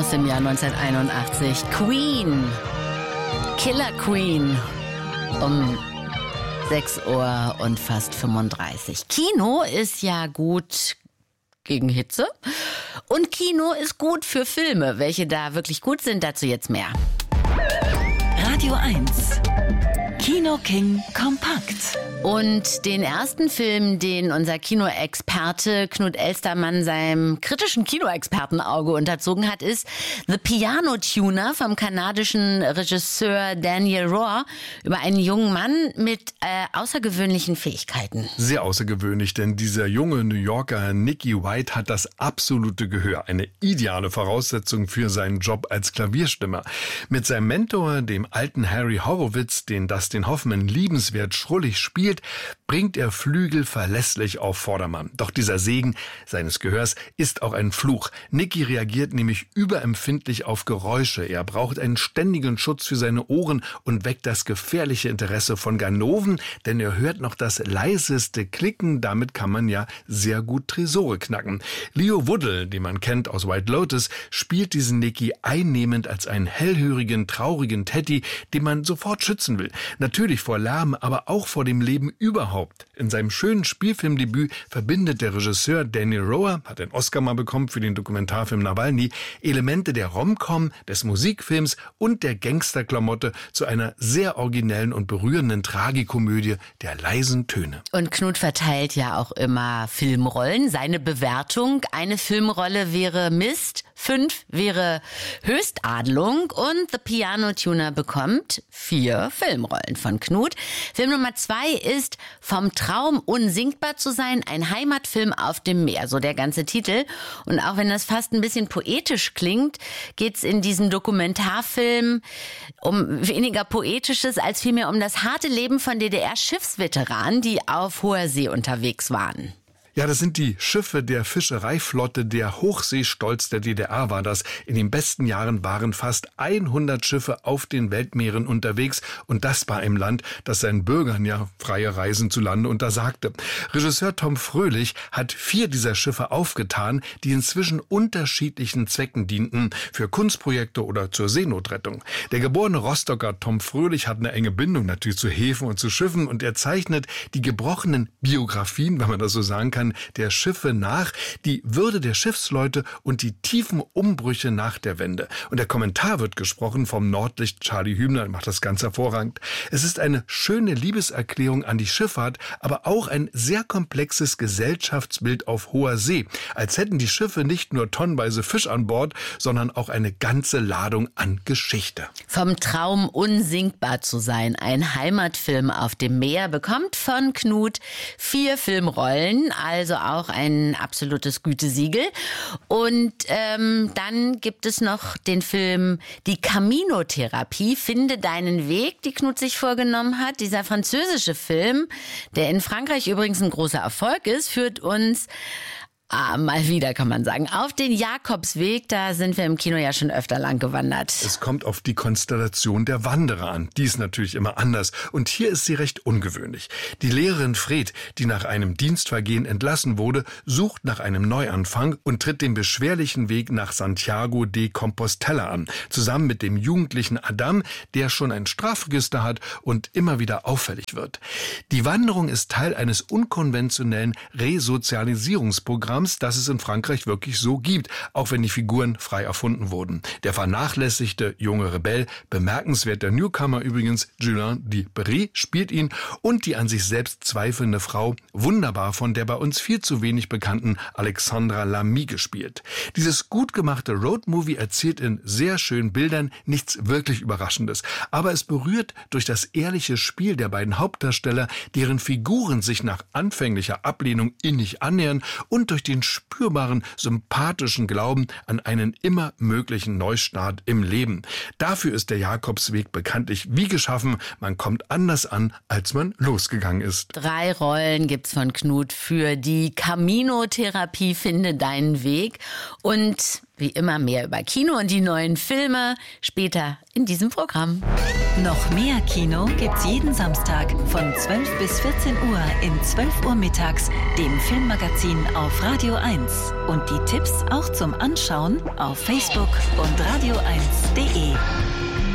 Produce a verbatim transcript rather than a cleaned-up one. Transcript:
aus dem Jahr neunzehnhunderteinundachtzig. Queen. Killer Queen. Um sechs Uhr und fast fünfunddreißig. Kino ist ja gut gegen Hitze. Und Kino ist gut für Filme. Welche da wirklich gut sind, dazu jetzt mehr. Radio eins. Kino King kompakt. Und den ersten Film, den unser Kinoexperte Knut Elstermann seinem kritischen Kinoexpertenauge unterzogen hat, ist The Piano Tuner vom kanadischen Regisseur Daniel Rohr über einen jungen Mann mit äh, außergewöhnlichen Fähigkeiten. Sehr außergewöhnlich, denn dieser junge New Yorker Nicky White hat das absolute Gehör, eine ideale Voraussetzung für seinen Job als Klavierstimmer. Mit seinem Mentor, dem alten Harry Horowitz, den Dustin Hoffman liebenswert schrullig spielt, bringt er Flügel verlässlich auf Vordermann. Doch dieser Segen seines Gehörs ist auch ein Fluch. Nicky reagiert nämlich überempfindlich auf Geräusche. Er braucht einen ständigen Schutz für seine Ohren und weckt das gefährliche Interesse von Ganoven, denn er hört noch das leiseste Klicken. Damit kann man ja sehr gut Tresore knacken. Leo Woodle, den man kennt aus White Lotus, spielt diesen Nicky einnehmend als einen hellhörigen, traurigen Teddy, den man sofort schützen will. Natürlich vor Lärm, aber auch vor dem Leben überhaupt. In seinem schönen Spielfilmdebüt verbindet der Regisseur Daniel Rohr, hat einen Oscar mal bekommen für den Dokumentarfilm Nawalny, Elemente der Rom-Com, des Musikfilms und der Gangsterklamotte zu einer sehr originellen und berührenden Tragikomödie der leisen Töne. Und Knut verteilt ja auch immer Filmrollen. Seine Bewertung: eine Filmrolle wäre Mist, fünf wäre Höchstadelung und The Piano Tuner bekommt vier Filmrollen von Knut. Film Nummer zwei ist Vom Traum unsinkbar zu sein, ein Heimatfilm auf dem Meer, so der ganze Titel. Und auch wenn das fast ein bisschen poetisch klingt, geht's in diesem Dokumentarfilm um weniger Poetisches als vielmehr um das harte Leben von D D R-Schiffsveteranen, die auf hoher See unterwegs waren. Ja, das sind die Schiffe der Fischereiflotte, der Hochseestolz der D D R war das. In den besten Jahren waren fast hundert Schiffe auf den Weltmeeren unterwegs und das bei einem Land, das seinen Bürgern ja freie Reisen zu Lande untersagte. Regisseur Tom Fröhlich hat vier dieser Schiffe aufgetan, die inzwischen unterschiedlichen Zwecken dienten, für Kunstprojekte oder zur Seenotrettung. Der geborene Rostocker Tom Fröhlich hat eine enge Bindung natürlich zu Häfen und zu Schiffen und er zeichnet die gebrochenen Biografien, wenn man das so sagen kann, der Schiffe nach, die Würde der Schiffsleute und die tiefen Umbrüche nach der Wende. Und der Kommentar wird gesprochen vom Nordlicht Charlie Hübner, der macht das ganz hervorragend. Es ist eine schöne Liebeserklärung an die Schifffahrt, aber auch ein sehr komplexes Gesellschaftsbild auf hoher See. Als hätten die Schiffe nicht nur tonnenweise Fisch an Bord, sondern auch eine ganze Ladung an Geschichte. Vom Traum unsinkbar zu sein, ein Heimatfilm auf dem Meer, bekommt von Knut vier Filmrollen, also auch ein absolutes Gütesiegel. Und ähm, dann gibt es noch den Film Die Camino-Therapie, Finde deinen Weg, die Knut sich vorgenommen hat. Dieser französische Film, der in Frankreich übrigens ein großer Erfolg ist, führt uns Ah, mal wieder kann man sagen. Auf den Jakobsweg, da sind wir im Kino ja schon öfter lang gewandert. Es kommt auf die Konstellation der Wanderer an. Die ist natürlich immer anders. Und hier ist sie recht ungewöhnlich. Die Lehrerin Fred, die nach einem Dienstvergehen entlassen wurde, sucht nach einem Neuanfang und tritt den beschwerlichen Weg nach Santiago de Compostela an. Zusammen mit dem jugendlichen Adam, der schon ein Strafregister hat und immer wieder auffällig wird. Die Wanderung ist Teil eines unkonventionellen Resozialisierungsprogramms, das es in Frankreich wirklich so gibt, auch wenn die Figuren frei erfunden wurden. Der vernachlässigte junge Rebell, bemerkenswerter Newcomer übrigens, Julien Dibéry spielt ihn und die an sich selbst zweifelnde Frau, wunderbar von der bei uns viel zu wenig bekannten Alexandra Lamy gespielt. Dieses gut gemachte Roadmovie erzählt in sehr schönen Bildern nichts wirklich Überraschendes, aber es berührt durch das ehrliche Spiel der beiden Hauptdarsteller, deren Figuren sich nach anfänglicher Ablehnung innig annähern und durch den spürbaren, sympathischen Glauben an einen immer möglichen Neustart im Leben. Dafür ist der Jakobsweg bekanntlich wie geschaffen. Man kommt anders an, als man losgegangen ist. Drei Rollen gibt's von Knut für die Camino-Therapie, Finde deinen Weg. Und Wie immer mehr über Kino und die neuen Filme später in diesem Programm. Noch mehr Kino gibt's jeden Samstag von zwölf bis vierzehn Uhr in zwölf Uhr mittags, dem Filmmagazin auf Radio eins. Und die Tipps auch zum Anschauen auf Facebook und radio eins punkt de.